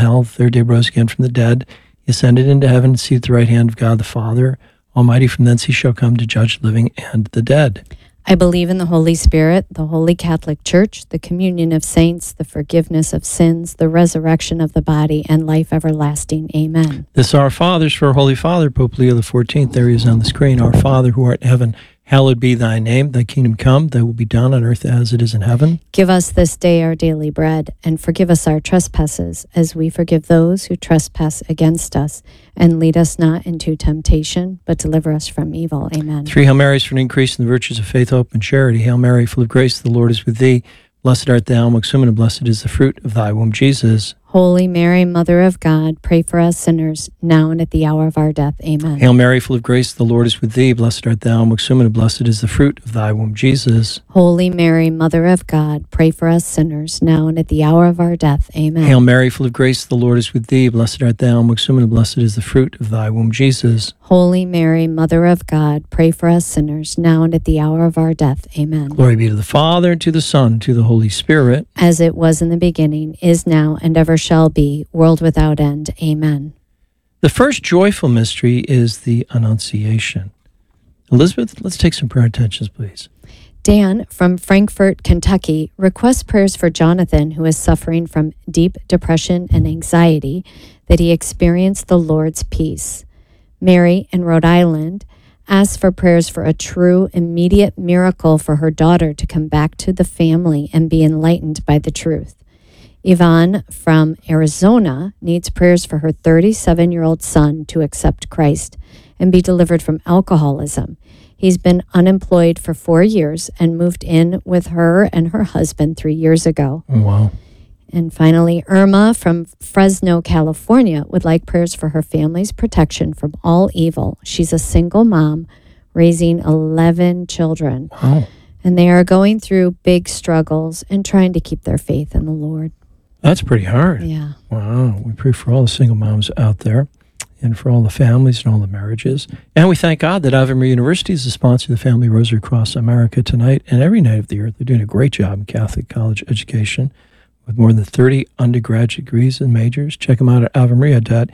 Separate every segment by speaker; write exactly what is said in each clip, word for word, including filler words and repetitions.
Speaker 1: hell, the third day rose again from the dead. He ascended into heaven and seated at the right hand of God the Father Almighty. From thence he shall come to judge the living and the dead.
Speaker 2: I believe in the Holy Spirit, the Holy Catholic Church, the communion of saints, the forgiveness of sins, the resurrection of the body, and life everlasting. Amen.
Speaker 1: This Our Father's for our Holy Father, Pope Leo the fourteenth. There he is on the screen. Our Father, who art in heaven, hallowed be thy name. Thy kingdom come, thy will be done on earth as it is in heaven.
Speaker 2: Give us this day our daily bread, and forgive us our trespasses, as we forgive those who trespass against us. And lead us not into temptation, but deliver us from evil. Amen.
Speaker 1: Three Hail Marys for an increase in the virtues of faith, hope, and charity. Hail Mary, full of grace, the Lord is with thee. Blessed art thou amongst women, and blessed is the fruit of thy womb, Jesus.
Speaker 2: Holy Mary, Mother of God, pray for us sinners, now and at the hour of our death. Amen.
Speaker 1: Hail Mary, full of grace, the Lord is with thee. Blessed art thou amongst women, and blessed is the fruit of thy womb, Jesus.
Speaker 2: Holy Mary, Mother of God, pray for us sinners, now and at the hour of our death. Amen.
Speaker 1: Hail Mary, full of grace, the Lord is with thee. Blessed art thou amongst women, and blessed is the fruit of thy womb, Jesus.
Speaker 2: Holy Mary, Mother of God, pray for us sinners, now and at the hour of our death. Amen.
Speaker 1: Glory be to the Father, and to the Son, and to the Holy Spirit.
Speaker 2: As it was in the beginning, is now, and ever shall be, world without end. Amen.
Speaker 1: The first joyful mystery is the Annunciation. Elizabeth, let's take some prayer intentions, please.
Speaker 2: Dan from Frankfort, Kentucky, requests prayers for Jonathan, who is suffering from deep depression and anxiety, that he experience the Lord's peace. Mary in Rhode Island asks for prayers for a true, immediate miracle for her daughter to come back to the family and be enlightened by the truth. Yvonne from Arizona needs prayers for her thirty-seven-year-old son to accept Christ and be delivered from alcoholism. He's been unemployed for four years and moved in with her and her husband three years ago.
Speaker 1: Oh, wow.
Speaker 2: And finally, Irma from Fresno, California, would like prayers for her family's protection from all evil. She's a single mom raising eleven children.
Speaker 1: Wow.
Speaker 2: And they are going through big struggles and trying to keep their faith in the Lord.
Speaker 1: That's pretty hard.
Speaker 2: Yeah.
Speaker 1: Wow. We pray for all the single moms out there and for all the families and all the marriages. And we thank God that Ave Maria University is the sponsor of the Family Rosary Across America tonight and every night of the year. They're doing a great job in Catholic college education with more than thirty undergraduate degrees and majors. Check them out at ave maria dot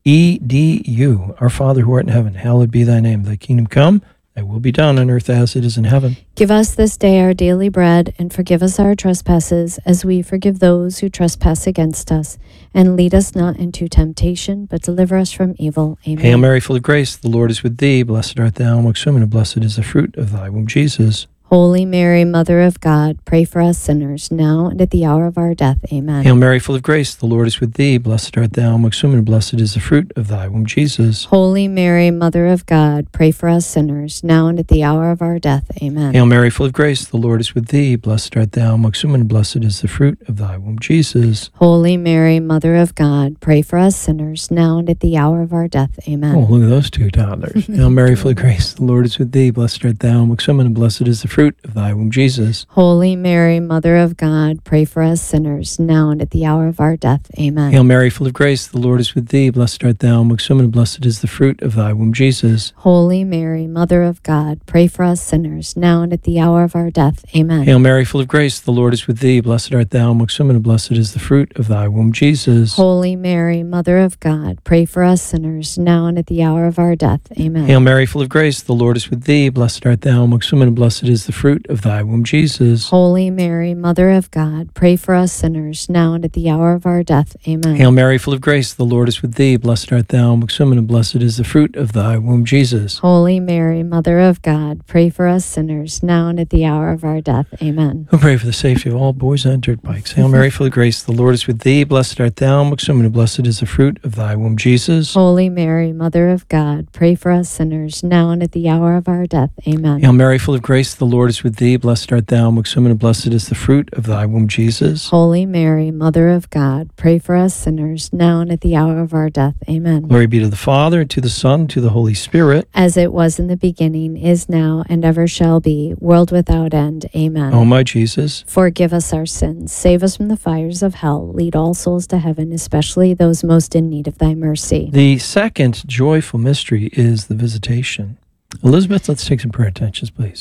Speaker 1: e d u. Our Father who art in heaven, hallowed be thy name. Thy kingdom come, thy will be done on earth as it is in heaven.
Speaker 2: Give us this day our daily bread, and forgive us our trespasses, as we forgive those who trespass against us. And lead us not into temptation, but deliver us from evil. Amen.
Speaker 1: Hail Mary, full of grace, the Lord is with thee. Blessed art thou amongst women, and blessed is the fruit of thy womb, Jesus.
Speaker 2: Holy Mary, Mother of God, pray for us sinners, now and at the hour of our death. Amen.
Speaker 1: Hail Mary, full of grace, the Lord is with thee. Blessed art thou amongst women, and blessed is the fruit of thy womb, Jesus.
Speaker 2: Holy Mary, Mother of God, pray for us sinners, now and at the hour of our death. Amen.
Speaker 1: Hail Mary, full of grace, the Lord is with thee. Blessed art thou amongst women, and blessed is the fruit of thy womb, Jesus.
Speaker 2: Holy Mary, Mother of God, pray for us sinners, now and at the hour of our death. Amen.
Speaker 1: Oh, look at those two toddlers. Hail Mary, full of grace, the Lord is with thee. Blessed art thou amongst women, and blessed is the fruit of thy womb, Jesus.
Speaker 2: Holy Mary, Mother of God, pray for us sinners, now and at the hour of our death. Amen.
Speaker 1: Hail Mary, full of grace, the Lord is with thee. Blessed art thou amongst women, and blessed is the fruit of thy womb, Jesus.
Speaker 2: Holy Mary, Mother of God, pray for us sinners, now and at the hour of our death. Amen.
Speaker 1: Hail Mary, full of grace, the Lord is with thee. Blessed art thou amongst women, and blessed is the fruit of thy womb, Jesus.
Speaker 2: Holy Mary, Mother of God, pray for us sinners, now and at the hour of our death. Amen.
Speaker 1: Hail Mary, full of grace, the Lord is with thee. Blessed art thou amongst women, and blessed is the fruit of thy womb, Jesus.
Speaker 2: Holy Mary, Mother of God, pray for us sinners, now and at the hour of our death. Amen.
Speaker 1: Hail Mary, full of grace, the Lord is with thee. Blessed art thou amongst women, and blessed is the fruit of thy womb, Jesus.
Speaker 2: Holy Mary, Mother of God, pray for us sinners, now and at the hour of our death. Amen.
Speaker 1: We pray for the safety of all boys on dirt bikes. Hail Mary, full of grace, the Lord is with thee. Blessed art thou amongst women, and blessed is the fruit of thy womb, Jesus.
Speaker 2: Holy Mary, Mother of God, pray for us sinners, now and at the hour of our death. Amen.
Speaker 1: Hail Mary, full of grace, the Lord is with thee. Blessed art thou amongst women, and blessed is the fruit of thy womb, Jesus.
Speaker 2: Holy Mary, Mother of God, pray for us sinners, now and at the hour of our death. Amen.
Speaker 1: Glory be to the Father, and to the Son, and to the Holy Spirit.
Speaker 2: As it was in the beginning, is now, and ever shall be, world without end. Amen.
Speaker 1: O my Jesus,
Speaker 2: forgive us our sins, save us from the fires of hell, lead all souls to heaven, especially those most in need of thy mercy.
Speaker 1: the second joyful mystery is the Visitation. Elizabeth, let's take some prayer intentions, please.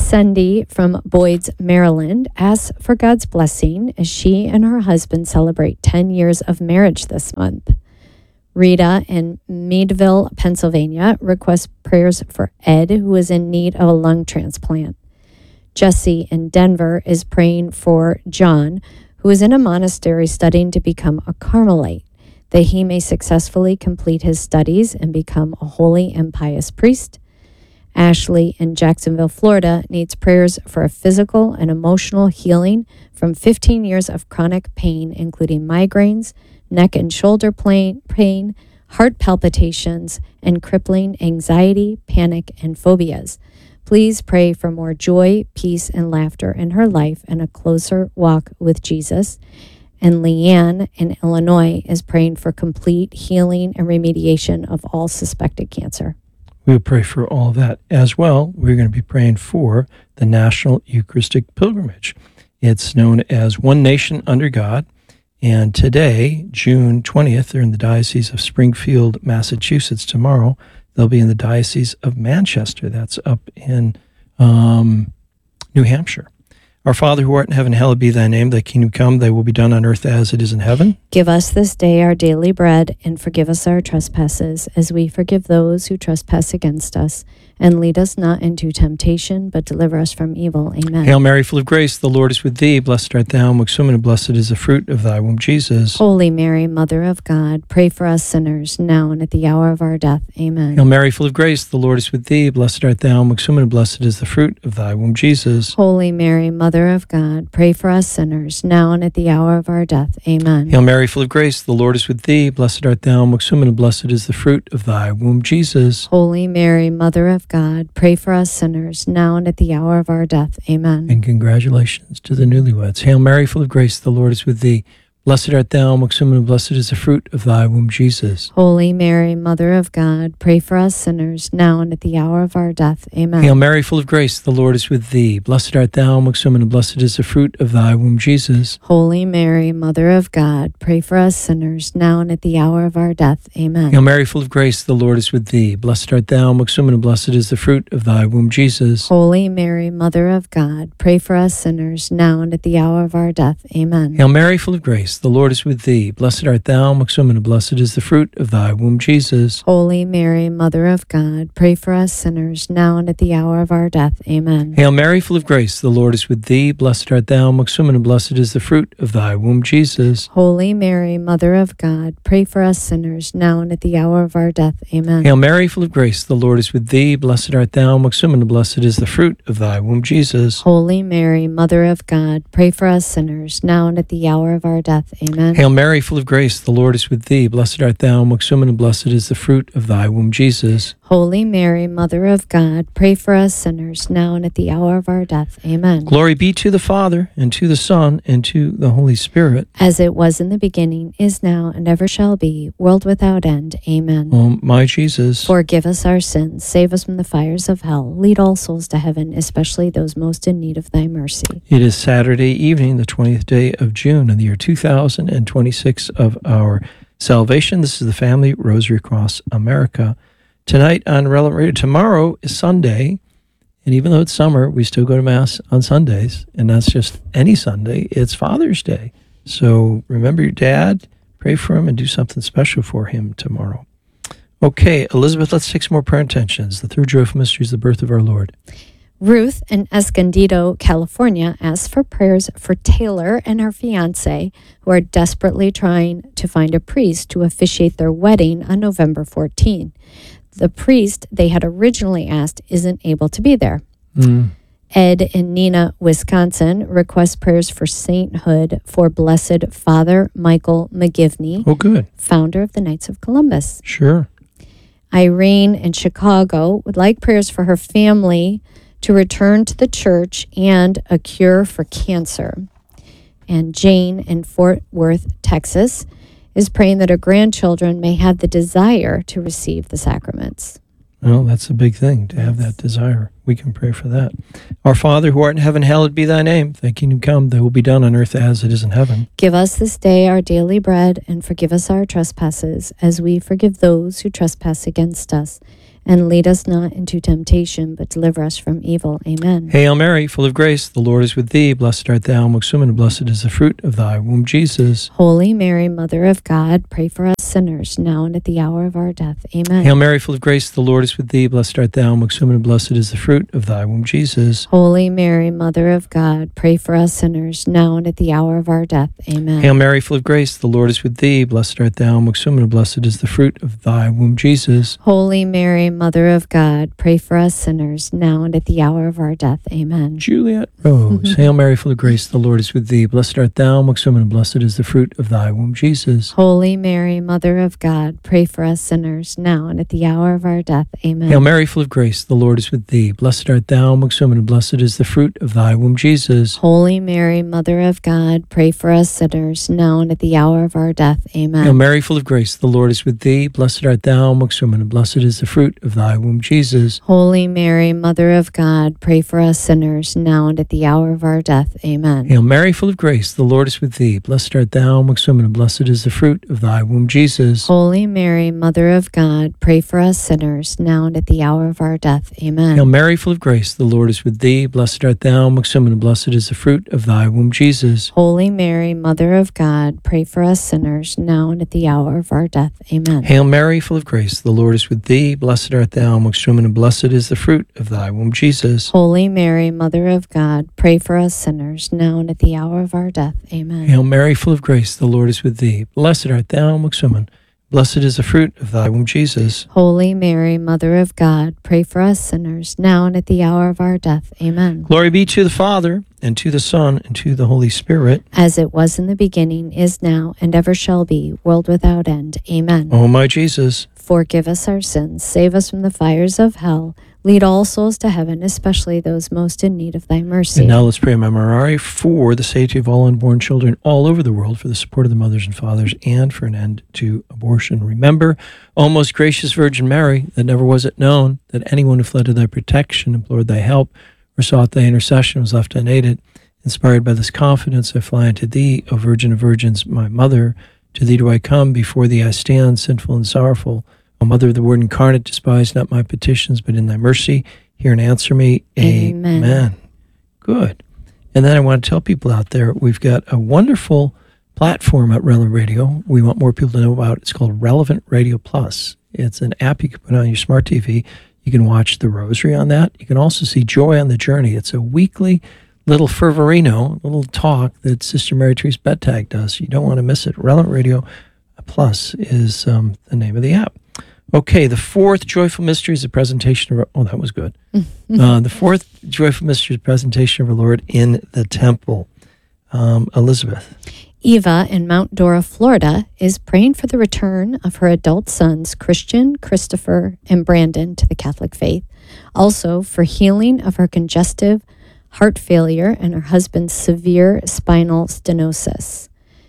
Speaker 2: Cindy from Boyd's, Maryland, asks for God's blessing as she and her husband celebrate ten years of marriage this month. Rita in Meadville, Pennsylvania, requests prayers for Ed, who is in need of a lung transplant. Jesse in Denver is praying for John, who is in a monastery studying to become a Carmelite, that he may successfully complete his studies and become a holy and pious priest. Ashley in Jacksonville, Florida, needs prayers for a physical and emotional healing from fifteen years of chronic pain, including migraines, neck and shoulder pain, heart palpitations, and crippling anxiety, panic, and phobias. Please pray for more joy, peace, and laughter in her life and a closer walk with Jesus. And Leanne in Illinois is praying for complete healing and remediation of all suspected cancer.
Speaker 1: We'll pray for all of that as well. We're going to be praying for the National Eucharistic Pilgrimage. It's known as One Nation Under God. And today, June twentieth, they're in the Diocese of Springfield, Massachusetts. Tomorrow, they'll be in the Diocese of Manchester. That's up in um, New Hampshire. Our Father who art in heaven, hallowed be thy name. Thy kingdom come, thy will be done on earth as it is in heaven.
Speaker 2: Give us this day our daily bread, and forgive us our trespasses, as we forgive those who trespass against us. And lead us not into temptation, but deliver us from evil. Amen.
Speaker 1: Hail Mary, full of grace, the Lord is with thee. Blessed art thou amongst women, and blessed is the fruit of thy womb, Jesus.
Speaker 2: Holy Mary, Mother of God, pray for us sinners, now and at the hour of our death. Amen.
Speaker 1: Hail Mary, full of grace, the Lord is with thee. Blessed art thou amongst women, and blessed is the fruit of thy womb, Jesus.
Speaker 2: Holy Mary, Mother of God, pray for us sinners, now and at the hour of our death. Amen.
Speaker 1: Hail Mary, full of grace, the Lord is with thee. Blessed art thou amongst women, and blessed is the fruit of thy womb, Jesus.
Speaker 2: Holy Mary, Mother of God, pray for us sinners, now and at the hour of our death. Amen.
Speaker 1: And congratulations to the newlyweds. Hail Mary, full of grace, the Lord is with thee. Blessed art thou amongst women, and blessed is the fruit of thy womb, Jesus.
Speaker 2: Holy Mary, Mother of God, pray for us sinners, now and at the hour of our death. Amen.
Speaker 1: Hail Mary, full of grace, the Lord is with thee. Blessed art thou amongst women, and blessed is the fruit of thy womb, Jesus.
Speaker 2: Holy Mary, Mother of God, pray for us sinners, now and at the hour of our death. Amen.
Speaker 1: Hail Mary, full of grace, the Lord is with thee. Blessed art thou amongst women, and blessed is the fruit of thy womb, Jesus.
Speaker 2: Holy Mary, Mother of God, pray for us sinners, now and at the hour of our death. Amen.
Speaker 1: Hail Mary, full of grace, the Lord is with thee. Blessed art thou amongst women, and blessed is the fruit of thy womb, Jesus.
Speaker 2: Holy Mary, Mother of God, pray for us sinners, now and at the hour of our death. Amen.
Speaker 1: Hail Mary, full of grace, the Lord is with thee. Blessed art thou amongst women, and blessed is the fruit of thy womb, Jesus.
Speaker 2: Holy Mary, Mother of God, pray for us sinners, now and at the hour of our death. Amen.
Speaker 1: Hail Mary, full of grace, the Lord is with thee. Blessed art thou amongst women, and blessed is the fruit of thy womb, Jesus.
Speaker 2: Holy Mary, Mother of God, pray for us sinners, now and at the hour of our death. Amen.
Speaker 1: Hail Mary, full of grace, the Lord is with thee. Blessed art thou amongst women, and blessed is the fruit of thy womb, Jesus.
Speaker 2: Holy Mary, Mother of God, pray for us sinners, now and at the hour of our death. Amen.
Speaker 1: Glory be to the Father, and to the Son, and to the Holy Spirit.
Speaker 2: As it was in the beginning, is now, and ever shall be, world without end. Amen.
Speaker 1: O my Jesus,
Speaker 2: forgive us our sins, save us from the fires of hell, lead all souls to heaven, especially those most in need of thy mercy.
Speaker 1: it is Saturday evening, the twentieth day of June, in the year two thousand twenty-six of our salvation. This is the Family Rosary Cross America. Tonight on Relevant Radio. Tomorrow is Sunday, and even though it's summer, we still go to Mass on Sundays, and that's just any Sunday. It's Father's Day. So remember your dad, pray for him, and do something special for him tomorrow. Okay, Elizabeth, let's take some more prayer intentions. The third joyful mystery is the birth of our Lord.
Speaker 2: Ruth in Escondido, California, asks for prayers for Taylor and her fiancé, who are desperately trying to find a priest to officiate their wedding on November fourteenth. The priest they had originally asked isn't able to be there.
Speaker 1: Mm.
Speaker 2: Ed in Neenah, Wisconsin, requests prayers for sainthood for Blessed Father Michael McGivney,
Speaker 1: Oh, good.
Speaker 2: founder of the Knights of Columbus.
Speaker 1: Sure.
Speaker 2: Irene in Chicago would like prayers for her family to return to the church and a cure for cancer. And Jane in Fort Worth, Texas, is praying that her grandchildren may have the desire to receive the sacraments.
Speaker 1: Well, that's a big thing, to have that desire. We can pray for that. Our Father, who art in heaven, hallowed be thy name. Thy kingdom come, thy will be done on earth as it is in heaven.
Speaker 2: Give us this day our daily bread, and forgive us our trespasses, as we forgive those who trespass against us. and lead us not into temptation, but deliver us from evil. Amen.
Speaker 1: Hail Mary, full of grace, the Lord is with thee. Blessed art thou amongst women, and blessed is the fruit of thy womb, Jesus.
Speaker 2: Holy Mary, Mother of God, pray for us sinners, now and at the hour of our death. Amen.
Speaker 1: Hail Mary, full of grace, the Lord is with thee. Blessed art thou amongst women, and blessed is the fruit of thy womb, Jesus.
Speaker 2: Holy Mary, Mother of God, pray for us sinners, now and at the hour of our death. Amen.
Speaker 1: Hail Mary, full of grace, the Lord is with thee. Blessed art thou amongst women, and blessed is the fruit of thy womb, Jesus.
Speaker 2: Holy Mary, Mother of God, pray for us sinners, now and at the hour of our death. Amen.
Speaker 1: Juliet Rose. Hail Mary, full of grace, the Lord is with thee. Blessed art thou amongst women, and blessed is the fruit of thy womb, Jesus.
Speaker 2: Holy Mary, Mother of God, pray for us sinners, now and at the hour of our death. Amen.
Speaker 1: Hail Mary, full of grace, the Lord is with thee. Blessed art thou amongst women, and blessed is the fruit of thy womb, Jesus.
Speaker 2: Holy Mary, Mother of God, pray for us sinners, now and at the hour of our death. Amen.
Speaker 1: Hail Mary, full of grace, the Lord is with thee. Blessed art thou amongst women, and blessed is the fruit of thy womb, Jesus.
Speaker 2: Holy Mary, Mother of God, pray for us sinners, now and at the hour of our death. Amen.
Speaker 1: Hail Mary, full of grace, the Lord is with thee. Blessed art thou amongst women, and blessed is the fruit of thy womb, Jesus.
Speaker 2: Holy Mary, Mother of God, pray for us sinners, now and at the hour of our death. Amen.
Speaker 1: Hail Mary, full of grace, the Lord is with thee. Blessed art thou amongst women, and blessed is the fruit of thy womb, Jesus.
Speaker 2: Holy Mary, Mother of God, pray for us sinners, now and at the hour of our death. Amen.
Speaker 1: Hail Mary, full of grace, the Lord is with thee. Blessed art thou amongst women, and blessed is the fruit of thy womb, Jesus.
Speaker 2: Holy Mary, Mother of God, pray for us sinners, now and at the hour of our death. Amen.
Speaker 1: Hail Mary, full of grace, the Lord is with thee. Blessed art thou amongst women, blessed is the fruit of thy womb, Jesus.
Speaker 2: Holy Mary, Mother of God, pray for us sinners, now and at the hour of our death. Amen.
Speaker 1: Glory be to the Father, and to the Son, and to the Holy Spirit.
Speaker 2: As it was in the beginning, is now, and ever shall be, world without end. Amen.
Speaker 1: O my Jesus,
Speaker 2: Forgive us our sins, save us from the fires of hell, lead all souls to heaven, especially those most in need of thy mercy.
Speaker 1: and now let's pray a memorare for the safety of all unborn children all over the world, for the support of the mothers and fathers, and for an end to abortion. Remember, O most gracious Virgin Mary, that never was it known that anyone who fled to thy protection, implored thy help, or sought thy intercession was left unaided. Inspired by this confidence, I fly unto thee, O Virgin of Virgins, my mother. To thee do I come, before thee I stand, sinful and sorrowful. O Mother of the Word incarnate, despise not my petitions, but in thy mercy hear and answer me.
Speaker 2: Amen.
Speaker 1: Amen. Good. And then I want to tell people out there, we've got a wonderful platform at Relevant Radio we want more people to know about. It's called Relevant Radio Plus. It's an app you can put on your smart T V. You can watch the Rosary on that. You can also see Joy on the Journey. It's a weekly little fervorino, little talk that Sister Mary Therese Bettag does. You don't want to miss it. Relevant Radio Plus is um, the name of the app. Okay, the fourth joyful mystery is the presentation of, oh, that was good. uh, the fourth joyful mystery is the presentation of our Lord in the temple. Um, Elizabeth.
Speaker 2: Eva in Mount Dora, Florida, is praying for the return of her adult sons, Christian, Christopher, and Brandon, to the Catholic faith. Also, for healing of her congestive heart failure and her husband's severe spinal stenosis.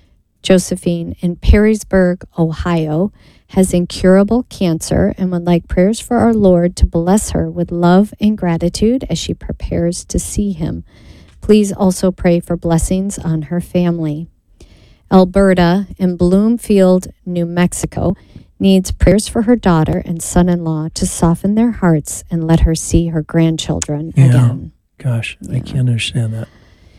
Speaker 2: Josephine in Perrysburg, Ohio, has incurable cancer and would like prayers for our Lord to bless her with love and gratitude as she prepares to see him. Please also pray for blessings on her family. Alberta in Bloomfield, New Mexico, needs prayers for her daughter and son-in-law to soften their hearts and let her see her grandchildren
Speaker 1: Yeah.
Speaker 2: again.
Speaker 1: Gosh, I
Speaker 2: Yeah.
Speaker 1: can't understand that.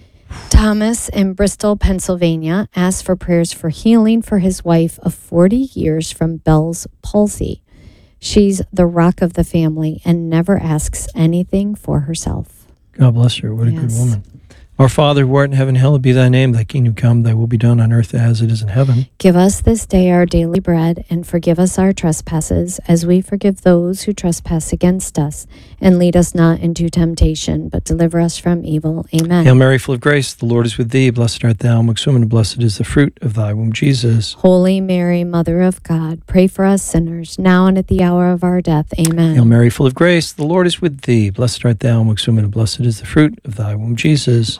Speaker 2: Thomas in Bristol, Pennsylvania, asked for prayers for healing for his wife of forty years from Bell's palsy. She's the rock of the family and never asks anything for herself.
Speaker 1: God bless her. What a good
Speaker 2: Yes.
Speaker 1: woman. Our Father, who art in heaven, hallowed be thy name. Thy kingdom come, thy will be done on earth as it is in heaven.
Speaker 2: Give us this day our daily bread, and forgive us our trespasses, as we forgive those who trespass against us. And lead us not into temptation, but deliver us from evil. Amen.
Speaker 1: Hail Mary, full of grace, the Lord is with thee. Blessed art thou amongst women, and blessed is the fruit of thy womb, Jesus.
Speaker 2: Holy Mary, Mother of God, pray for us sinners, now and at the hour of our death. Amen.
Speaker 1: Hail Mary, full of grace, the Lord is with thee. Blessed art thou amongst women, and blessed is the fruit of thy womb, Jesus.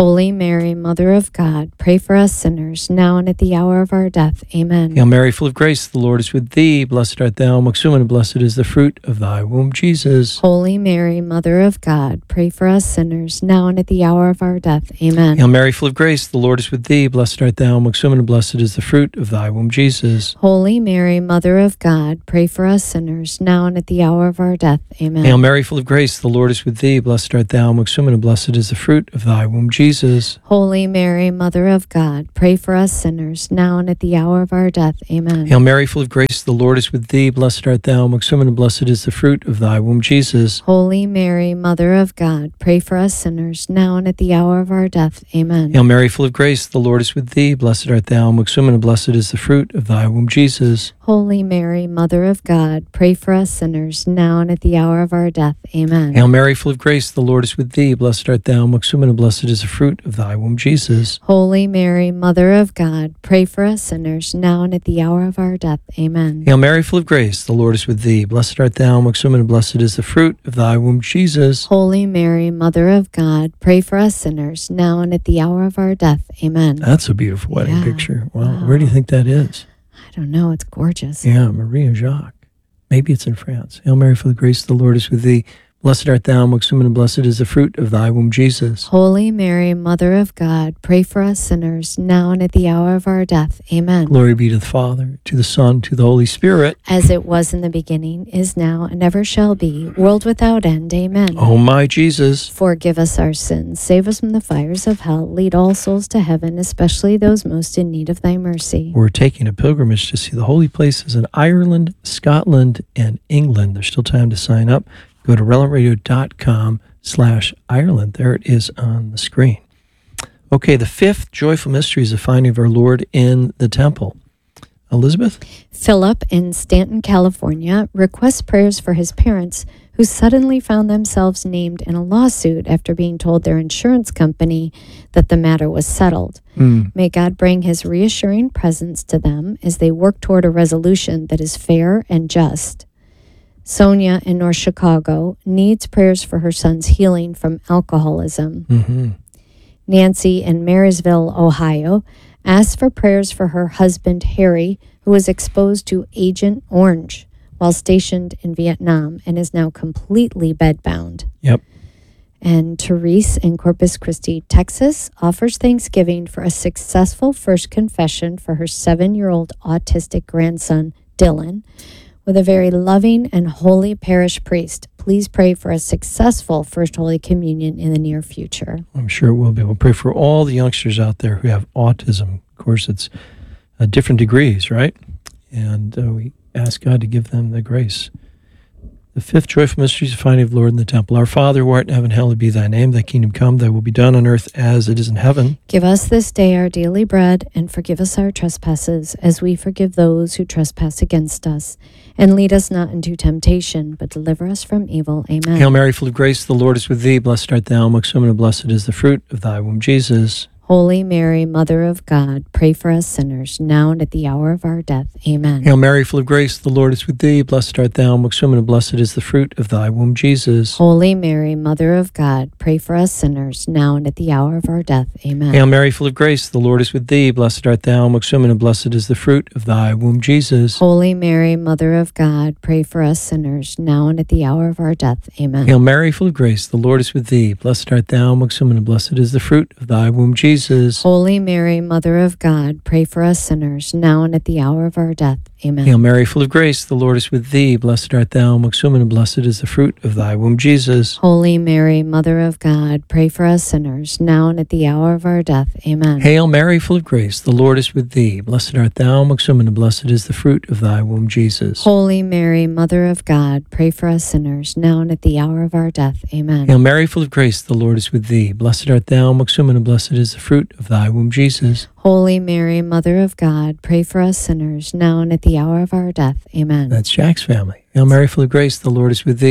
Speaker 2: Holy Mary, Mother of God, pray for us sinners, now and at the hour of our death. Amen.
Speaker 1: Hail Mary, full of grace, the Lord is with thee. Blessed art thou amongst women, and blessed is the fruit of thy womb, Jesus.
Speaker 2: Holy Mary, Mother of God, pray for us sinners, now and at the hour of our death. Amen.
Speaker 1: Hail Mary, full of grace, the Lord is with thee. Blessed art thou amongst women, and blessed is the fruit of thy womb, Jesus.
Speaker 2: Holy Mary, Mother of God, pray for us sinners, now and at the hour of our death. Amen.
Speaker 1: Hail Mary, full of grace, the Lord is with thee. Blessed art thou amongst women, and blessed is the fruit of thy womb, Jesus.
Speaker 2: Holy Mary, Mother of God, pray for us sinners, now and at the hour of our death. Amen.
Speaker 1: Hail Mary, full of grace, the Lord is with thee. Blessed art thou amongst women, and blessed is the fruit of thy womb, Jesus.
Speaker 2: Holy Mary, Mother of God, pray for us sinners, now and at the hour of our death. Amen.
Speaker 1: Hail Mary, full of grace, the Lord is with thee. Blessed art thou amongst women, and blessed is the fruit of thy womb, Jesus.
Speaker 2: Holy Mary, Mother of God, pray for us sinners, now and at the hour of our death. Amen.
Speaker 1: Hail Mary, full of grace, the Lord is with thee. Blessed art thou amongst women, and blessed is the fruit of thy womb, Jesus.
Speaker 2: Holy Mary, Mother of God, pray for us sinners, now and at the hour of our death. Amen.
Speaker 1: Hail Mary, full of grace, the Lord is with thee. Blessed art thou amongst women, and blessed is the fruit of thy womb, Jesus.
Speaker 2: Holy Mary, Mother of God, pray for us sinners, now and at the hour of our death. Amen.
Speaker 1: That's a beautiful wedding
Speaker 2: Yeah.
Speaker 1: picture. Wow.
Speaker 2: Wow.
Speaker 1: Where do you think that is?
Speaker 2: I don't know, it's gorgeous.
Speaker 1: Yeah, Marie and Jacques. Maybe it's in France. Hail Mary, full of grace, the Lord is with thee. Blessed art thou amongst women, and blessed is the fruit of thy womb, Jesus.
Speaker 2: Holy Mary, Mother of God, pray for us sinners, now and at the hour of our death. Amen.
Speaker 1: Glory be to the Father, to the Son, to the Holy Spirit.
Speaker 2: As it was in the beginning, is now, and ever shall be, world without end. Amen.
Speaker 1: O my Jesus.
Speaker 2: Forgive us our sins, save us from the fires of hell, lead all souls to heaven, especially those most in need of thy mercy.
Speaker 1: We're taking a pilgrimage to see the holy places in Ireland, Scotland, and England. There's still time to sign up. Go to relevant radio dot com slash Ireland. There it is on the screen. Okay, the fifth joyful mystery is the finding of our Lord in the temple. Elizabeth?
Speaker 2: Philip in Stanton, California, requests prayers for his parents who suddenly found themselves named in a lawsuit after being told their insurance company that the matter was settled.
Speaker 1: Mm.
Speaker 2: May God bring his reassuring presence to them as they work toward a resolution that is fair and just. Sonia in North Chicago needs prayers for her son's healing from alcoholism.
Speaker 1: Mm-hmm.
Speaker 2: Nancy in Marysville, Ohio, asks for prayers for her husband, Harry, who was exposed to Agent Orange while stationed in Vietnam and is now completely bedbound.
Speaker 1: Yep.
Speaker 2: And Therese in Corpus Christi, Texas, offers thanksgiving for a successful first confession for her seven-year-old autistic grandson, Dylan, with a very loving and holy parish priest. Please pray for a successful First Holy Communion in the near future.
Speaker 1: I'm sure it will be. We'll pray for all the youngsters out there who have autism. Of course, it's uh, different degrees, right? And uh, we ask God to give them the grace. The fifth joyful mystery is the finding of the Lord in the temple. Our Father, who art in heaven, hallowed be thy name. Thy kingdom come, thy will be done on earth as it is in heaven.
Speaker 2: Give us this day our daily bread, and forgive us our trespasses, as we forgive those who trespass against us. And lead us not into temptation, but deliver us from evil. Amen.
Speaker 1: Hail Mary, full of grace, the Lord is with thee. Blessed art thou amongst women, and blessed is the fruit of thy womb, Jesus.
Speaker 2: Holy Mary, Mother of God, pray for us sinners, now and at the hour of our death. Amen.
Speaker 1: Hail Mary, full of grace, the Lord is with thee. Blessed art thou amongst women, and blessed is the fruit of thy womb, Jesus.
Speaker 2: Holy Mary, Mother of God, pray for us sinners, now and at the hour of our death. Amen.
Speaker 1: Hail Mary, full of grace, the Lord is with thee. Blessed art thou amongst women, and blessed is the fruit of thy womb, Jesus.
Speaker 2: Holy Mary, Mother of God, pray for us sinners, now and at the hour of our death. Amen.
Speaker 1: Hail Mary, full of grace, the Lord is with thee. Blessed art thou amongst women, and blessed is the fruit of thy womb, Jesus.
Speaker 2: Holy Mary, Mother of God, pray for us sinners, now and at the hour of our death. Amen.
Speaker 1: Hail Mary, full of grace, the Lord is with thee. Blessed art thou amongst women, and blessed is the fruit of thy womb, Jesus.
Speaker 2: Holy Mary, Mother of God, pray for us sinners, now and at the hour of our death. Amen.
Speaker 1: Hail Mary, full of grace, the Lord is with thee. Blessed art thou amongst women, and blessed is the fruit of thy womb, Jesus.
Speaker 2: Holy Mary, Mother of God, pray for us sinners, now and at the hour of our death. Amen.
Speaker 1: Hail Mary, full of grace, the Lord is with thee. Blessed art thou amongst women, and blessed is the fruit of thy womb, Jesus.
Speaker 2: Holy Mary, Mother of God, pray for us sinners, now and at the hour of our death. Amen.
Speaker 1: That's Jack's family. Hail Mary, full of grace, the Lord is with thee.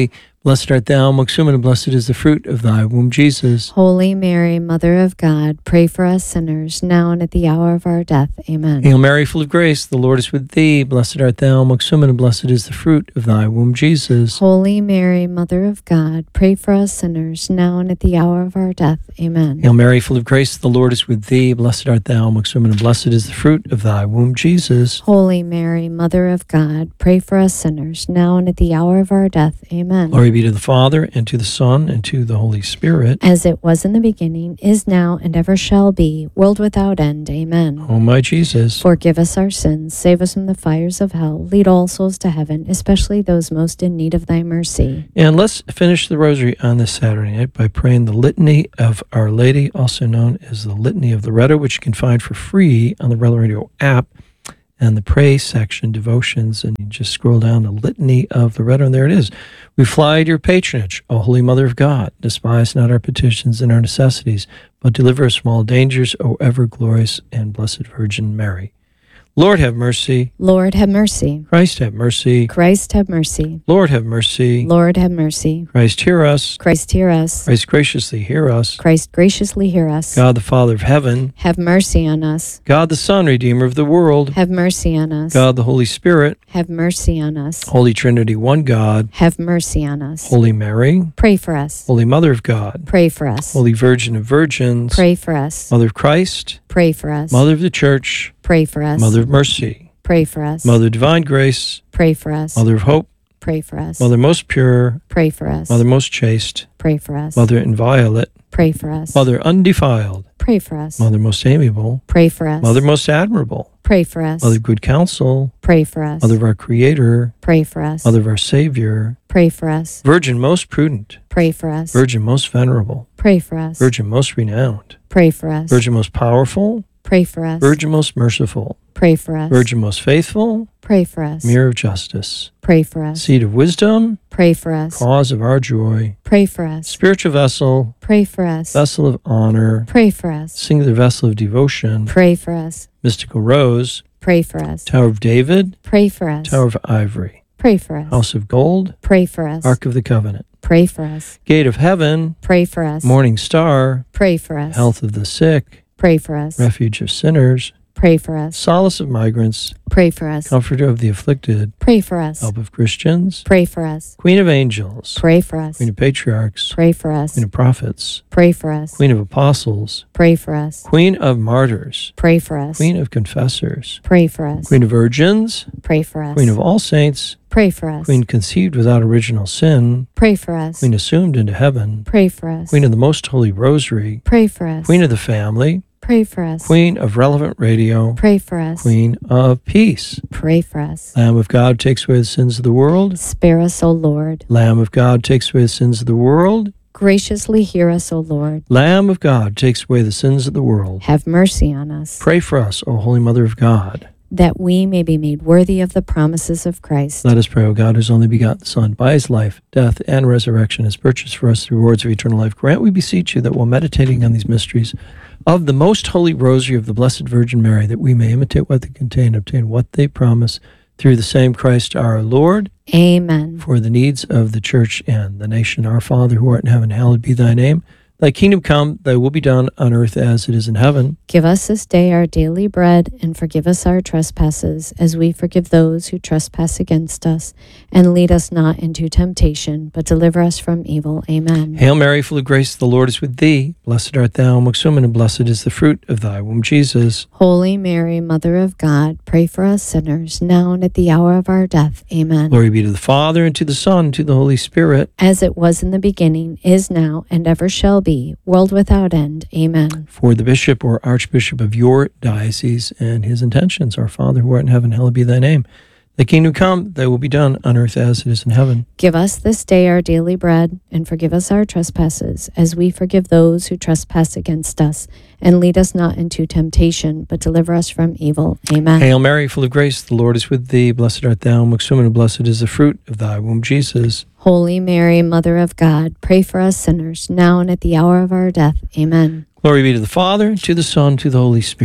Speaker 1: Blessed art thou amongst women, and blessed is the fruit of thy womb, Jesus.
Speaker 2: Holy Mary, Mother of God, pray for us sinners, now and at the hour of our death. Amen.
Speaker 1: Hail Mary, full of grace, the Lord is with thee. Blessed art thou amongst women, and blessed is the fruit of thy womb, Jesus.
Speaker 2: Holy Mary, Mother of God, pray for us sinners, now and at the hour of our death. Amen.
Speaker 1: Hail Mary, full of grace, the Lord is with thee. Blessed art thou amongst women, and blessed is the fruit of thy womb, Jesus.
Speaker 2: Holy Mary, Mother of God, pray for us sinners, now and at the hour of our death. Amen.
Speaker 1: Glory be to the Father, and to the Son, and to the Holy Spirit.
Speaker 2: As it was in the beginning, is now, and ever shall be, world without end. Amen.
Speaker 1: O my Jesus.
Speaker 2: Forgive us our sins, save us from the fires of hell, lead all souls to heaven, especially those most in need of thy mercy.
Speaker 1: And let's finish the rosary on this Saturday night by praying the Litany of Our Lady, also known as the Litany of Loretto, which you can find for free on the Rel Radio app. And the pray section, devotions, and you just scroll down the Litany of Loretto, and there it is. We fly at your patronage, O Holy Mother of God. Despise not our petitions and our necessities, but deliver us from all dangers, O ever glorious and blessed Virgin Mary. Lord, have mercy.
Speaker 2: Lord, have mercy.
Speaker 1: Christ, have mercy.
Speaker 2: Christ, have mercy.
Speaker 1: Lord, have mercy.
Speaker 2: Lord, have mercy.
Speaker 1: Christ, hear us.
Speaker 2: Christ, hear us.
Speaker 1: Christ, graciously hear us.
Speaker 2: Christ, graciously hear us.
Speaker 1: God, the Father of heaven.
Speaker 2: Have mercy on us.
Speaker 1: God, the Son, Redeemer of the world.
Speaker 2: Have mercy on us.
Speaker 1: God, the Holy Spirit.
Speaker 2: Have mercy on us.
Speaker 1: Holy Trinity, one God.
Speaker 2: Have mercy on us.
Speaker 1: Holy Mary.
Speaker 2: Pray for us.
Speaker 1: Holy Mother of God.
Speaker 2: Pray for us.
Speaker 1: Holy Virgin of Virgins.
Speaker 2: Pray for us.
Speaker 1: Mother of Christ.
Speaker 2: Pray for us.
Speaker 1: Mother of the Church.
Speaker 2: Pray for us.
Speaker 1: Mother of Mercy.
Speaker 2: Pray for us.
Speaker 1: Mother of Divine Grace.
Speaker 2: Pray for us.
Speaker 1: Mother of Hope.
Speaker 2: Pray for us.
Speaker 1: Mother most pure.
Speaker 2: Pray for us.
Speaker 1: Mother most chaste.
Speaker 2: Pray for us.
Speaker 1: Mother inviolate.
Speaker 2: Pray for us.
Speaker 1: Mother undefiled.
Speaker 2: Pray for us.
Speaker 1: Mother most amiable.
Speaker 2: Pray for us.
Speaker 1: Mother most admirable.
Speaker 2: Pray for us.
Speaker 1: Mother of good counsel.
Speaker 2: Pray for us.
Speaker 1: Mother of our Creator.
Speaker 2: Pray for us.
Speaker 1: Mother of our Savior.
Speaker 2: Pray for us.
Speaker 1: Virgin most prudent.
Speaker 2: Pray for us.
Speaker 1: Virgin most venerable.
Speaker 2: Pray for us.
Speaker 1: Virgin most renowned.
Speaker 2: Pray for us.
Speaker 1: Virgin most powerful.
Speaker 2: Pray for us.
Speaker 1: Virgin most merciful.
Speaker 2: Pray for us.
Speaker 1: Virgin most faithful.
Speaker 2: Pray for us.
Speaker 1: Mirror of justice.
Speaker 2: Pray for us.
Speaker 1: Seat of wisdom.
Speaker 2: Pray for us.
Speaker 1: Cause of our joy.
Speaker 2: Pray for us.
Speaker 1: Spiritual vessel.
Speaker 2: Pray for us.
Speaker 1: Vessel of honor.
Speaker 2: Pray for us.
Speaker 1: Singular vessel of devotion.
Speaker 2: Pray for us.
Speaker 1: Mystical rose.
Speaker 2: Pray for us.
Speaker 1: Tower of David.
Speaker 2: Pray for us.
Speaker 1: Tower of ivory.
Speaker 2: Pray for us.
Speaker 1: House of gold.
Speaker 2: Pray for us.
Speaker 1: Ark of the covenant.
Speaker 2: Pray for us.
Speaker 1: Gate of heaven.
Speaker 2: Pray for us.
Speaker 1: Morning star.
Speaker 2: Pray for us.
Speaker 1: Health of the sick.
Speaker 2: Pray for us.
Speaker 1: Refuge of sinners.
Speaker 2: Pray for us.
Speaker 1: Solace of migrants.
Speaker 2: Pray for us.
Speaker 1: Comforter of the afflicted.
Speaker 2: Pray for us.
Speaker 1: Help of Christians.
Speaker 2: Pray for us.
Speaker 1: Queen of angels.
Speaker 2: Pray for us.
Speaker 1: Queen of patriarchs.
Speaker 2: Pray for us.
Speaker 1: Queen of prophets.
Speaker 2: Pray for us.
Speaker 1: Queen of apostles.
Speaker 2: Pray for us.
Speaker 1: Queen of martyrs.
Speaker 2: Pray for us.
Speaker 1: Queen of confessors.
Speaker 2: Pray for us.
Speaker 1: Queen of virgins.
Speaker 2: Pray for us.
Speaker 1: Queen of all saints.
Speaker 2: Pray for us.
Speaker 1: Queen conceived without original sin.
Speaker 2: Pray for us.
Speaker 1: Queen assumed into heaven.
Speaker 2: Pray for us.
Speaker 1: Queen of the most holy rosary.
Speaker 2: Pray for us.
Speaker 1: Queen of the family.
Speaker 2: Pray for us.
Speaker 1: Queen of relevant radio.
Speaker 2: Pray for us.
Speaker 1: Queen of peace.
Speaker 2: Pray for us.
Speaker 1: Lamb of God takes away the sins of the world.
Speaker 2: Spare us, O Lord.
Speaker 1: Lamb of God takes away the sins of the world.
Speaker 2: Graciously hear us, O Lord.
Speaker 1: Lamb of God takes away the sins of the world.
Speaker 2: Have mercy on us,
Speaker 1: Pray for us, O Holy Mother of God.
Speaker 2: that we may be made worthy of the promises of Christ.
Speaker 1: Let us pray, O God, whose only begotten Son, by his life, death, and resurrection, has purchased for us the rewards of eternal life. Grant, we beseech you, that while meditating on these mysteries of the most holy rosary of the Blessed Virgin Mary, that we may imitate what they contain, obtain what they promise, through the same Christ our Lord,
Speaker 2: Amen.
Speaker 1: for the needs of the church and the nation. Our Father, who art in heaven, hallowed be thy name. Thy kingdom come, thy will be done on earth as it is in heaven.
Speaker 2: Give us this day our daily bread, and forgive us our trespasses, as we forgive those who trespass against us. And lead us not into temptation, but deliver us from evil. Amen.
Speaker 1: Hail Mary, full of grace, the Lord is with thee. Blessed art thou amongst women, and blessed is the fruit of thy womb, Jesus.
Speaker 2: Holy Mary, Mother of God, pray for us sinners, now and at the hour of our death. Amen.
Speaker 1: Glory be to the Father, and to the Son, and to the Holy Spirit.
Speaker 2: As it was in the beginning, is now, and ever shall be, world without end. Amen.
Speaker 1: For the bishop or archbishop of your diocese and his intentions, our Father who art in heaven, hallowed be thy name. Thy kingdom come, thy will be done on earth as it is in heaven.
Speaker 2: Give us this day our daily bread, and forgive us our trespasses, as we forgive those who trespass against us. And lead us not into temptation, but deliver us from evil. Amen.
Speaker 1: Hail Mary, full of grace, the Lord is with thee. Blessed art thou amongst women, and blessed is the fruit of thy womb, Jesus.
Speaker 2: Holy Mary, Mother of God, pray for us sinners, now and at the hour of our death. Amen.
Speaker 1: Glory be to the Father, and to the Son, and to the Holy Spirit.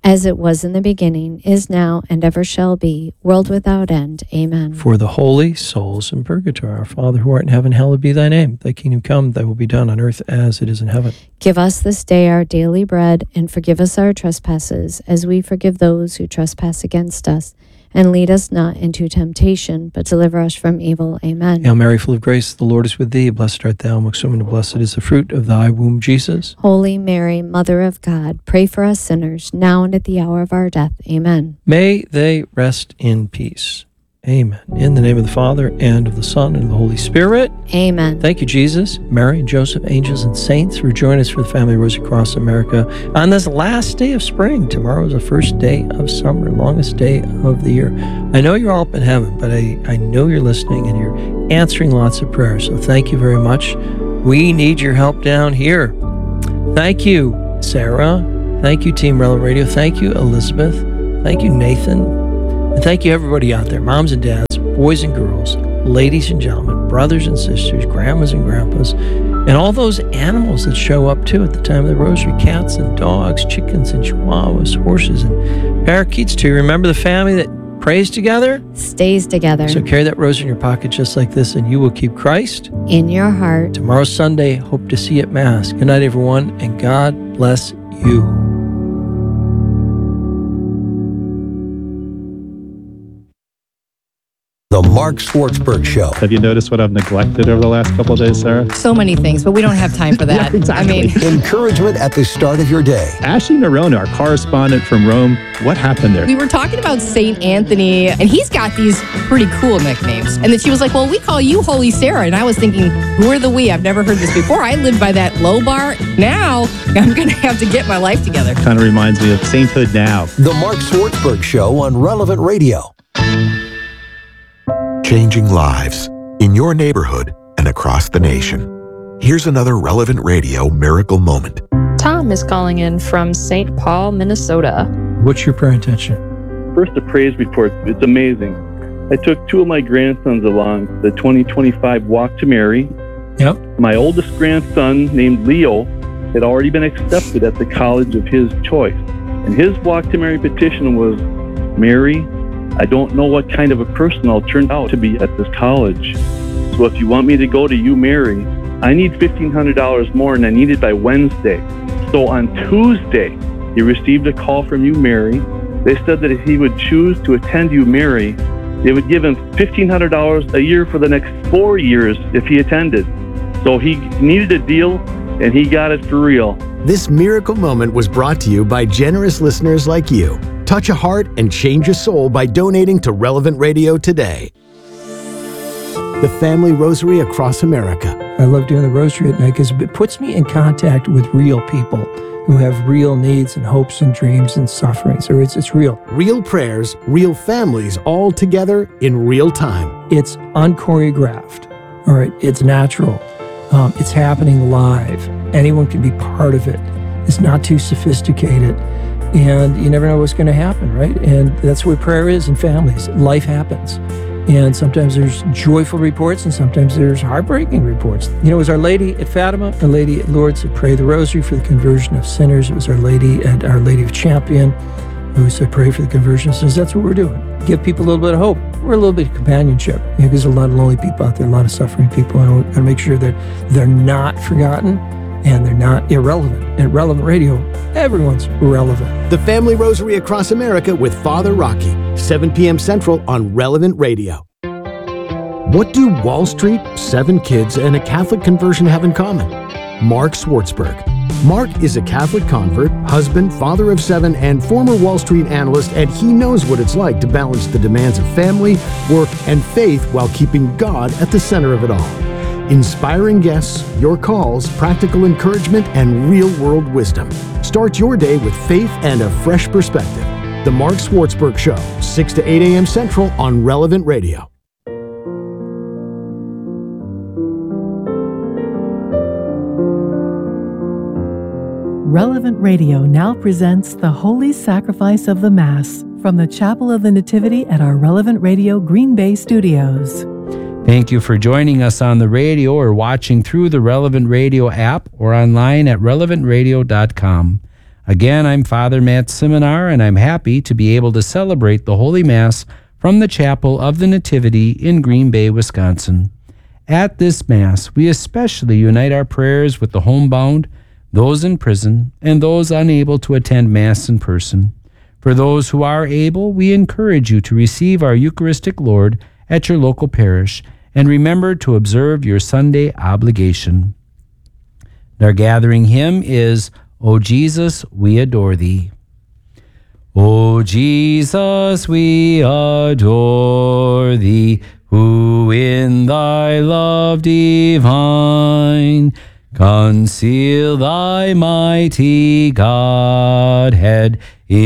Speaker 2: as it was in the beginning, is now, and ever shall be, world without end. Amen.
Speaker 1: For the holy souls in purgatory, our Father who art in heaven, hallowed be thy name. Thy kingdom come, thy will be done on earth as it is in heaven.
Speaker 2: Give us this day our daily bread, and forgive us our trespasses, as we forgive those who trespass against us. And lead us not into temptation, but deliver us from evil. Amen.
Speaker 1: Hail Mary, full of grace, the Lord is with thee. Blessed art thou amongst women, and blessed is the fruit of thy womb, Jesus.
Speaker 2: Holy Mary, Mother of God, pray for us sinners, now and at the hour of our death. Amen.
Speaker 1: May they rest in peace. Amen. In the name of the Father, and of the Son, and of the Holy Spirit.
Speaker 2: Amen.
Speaker 1: Thank you, Jesus, Mary, and Joseph, angels, and saints, for joining us for the Family Rosary Across America on this last day of spring. Tomorrow is the first day of summer, longest day of the year. I know you're all up in heaven, but I, I know you're listening and you're answering lots of prayers. So thank you very much. We need your help down here. Thank you, Sarah. Thank you, Team Relevant Radio. Thank you, Elizabeth. Thank you, Nathan. And thank you, everybody out there, moms and dads, boys and girls, ladies and gentlemen, brothers and sisters, grandmas and grandpas, and all those animals that show up, too, at the time of the rosary, cats and dogs, chickens and chihuahuas, horses and parakeets, too. Remember the family that prays together?
Speaker 2: Stays together.
Speaker 1: So carry that rosary in your pocket just like this, and you will keep Christ
Speaker 2: in your heart.
Speaker 1: Tomorrow's Sunday. Hope to see you at Mass. Good night, everyone, and God bless you.
Speaker 3: The Mark Swartzberg Show.
Speaker 4: Have you noticed what I've neglected over the last couple of days, Sarah?
Speaker 5: So many things, but we don't have time for that.
Speaker 4: Yeah, exactly.
Speaker 5: I mean,
Speaker 3: Encouragement at the start of your day.
Speaker 4: Ashley Nerona, our correspondent from Rome, what happened there?
Speaker 5: we were talking about Saint Anthony, and he's got these pretty cool nicknames. And then she was like, well, we call you Holy Sarah. And I was thinking, who are the we? I've never heard this before. I lived by that low bar. Now I'm going to have to get my life together.
Speaker 4: Kind of reminds me of Sainthood Now.
Speaker 3: The Mark Swartzberg Show on Relevant Radio.
Speaker 6: Changing lives in your neighborhood and across the nation. Here's another Relevant Radio miracle moment.
Speaker 7: Tom is calling in from Saint Paul, Minnesota.
Speaker 1: What's your prayer intention?
Speaker 8: First, a praise report. It's amazing. I took two of my grandsons along the twenty twenty-five Walk to Mary.
Speaker 1: Yep.
Speaker 8: My oldest grandson, named Leo, had already been accepted at the college of his choice. And his Walk to Mary petition was, Mary, I don't know what kind of a person I'll turn out to be at this college. So if you want me to go to you, Mary, I need fifteen hundred dollars more, and I need it by Wednesday. So on Tuesday, he received a call from you, Mary. They said that if he would choose to attend you, Mary, they would give him fifteen hundred dollars a year for the next four years if he attended. So he needed a deal, and he got it for real.
Speaker 9: This miracle moment was brought to you by generous listeners like you. Touch a heart and change a soul by donating to Relevant Radio today. The Family Rosary Across America.
Speaker 1: I love doing the rosary at night because it puts me in contact with real people who have real needs and hopes and dreams and sufferings. Or it's, it's real.
Speaker 9: Real prayers, real families, all together in real time.
Speaker 1: It's unchoreographed. All right, it's natural. Um, it's happening live. Anyone can be part of it. It's not too sophisticated. And you never know what's going to happen, right? And that's what prayer is in families. Life happens. And sometimes there's joyful reports and sometimes there's heartbreaking reports. You know, it was Our Lady at Fatima, Our Lady at Lourdes that prayed the rosary for the conversion of sinners. It was Our Lady at Our Lady of Champion who said pray for the conversion of sinners. That's what we're doing. Give people a little bit of hope. We're a little bit of companionship. You know, there's a lot of lonely people out there, a lot of suffering people. And we're going to make sure that they're not forgotten and they're not irrelevant. At Relevant Radio, everyone's relevant.
Speaker 9: The Family Rosary Across America with Father Rocky, seven p.m. Central on Relevant Radio. What do Wall Street, seven kids, and a Catholic conversion have in common? Mark Swartzberg. Mark is a Catholic convert, husband, father of seven, and former Wall Street analyst, and he knows what it's like to balance the demands of family, work, and faith while keeping God at the center of it all. Inspiring guests, your calls, practical encouragement, and real-world wisdom. Start your day with faith and a fresh perspective. The Mark Swartzberg Show, six to eight a.m. Central on Relevant Radio.
Speaker 10: Relevant Radio now presents the Holy Sacrifice of the Mass from the Chapel of the Nativity at our Relevant Radio Green Bay studios.
Speaker 11: Thank you for joining us on the radio or watching through the Relevant Radio app or online at relevant radio dot com. Again, I'm Father Matt Seminar, and I'm happy to be able to celebrate the Holy Mass from the Chapel of the Nativity in Green Bay, Wisconsin. At this Mass, we especially unite our prayers with the homebound, those in prison, and those unable to attend Mass in person. For those who are able, we encourage you to receive our Eucharistic Lord at your local parish, and remember to observe your Sunday obligation. Our gathering hymn is, O Jesus, we adore thee. O Jesus, we adore thee, who in thy love divine conceal thy mighty Godhead